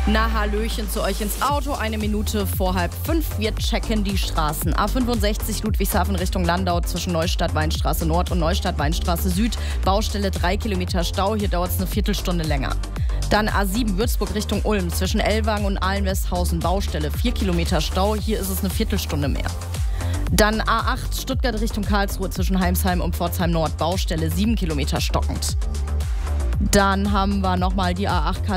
Na, Hallöchen zu euch ins Auto. 1 Minute vor 4:30. Wir checken die Straßen. A65 Ludwigshafen Richtung Landau zwischen Neustadt-Weinstraße Nord und Neustadt-Weinstraße Süd. Baustelle 3 Kilometer Stau. Hier dauert es eine Viertelstunde länger. Dann A7 Würzburg Richtung Ulm zwischen Ellwangen und Ahlen-Westhausen. Baustelle 4 Kilometer Stau. Hier ist es eine Viertelstunde mehr. Dann A8 Stuttgart Richtung Karlsruhe zwischen Heimsheim und Pforzheim Nord. Baustelle 7 Kilometer stockend. Dann haben wir nochmal die A8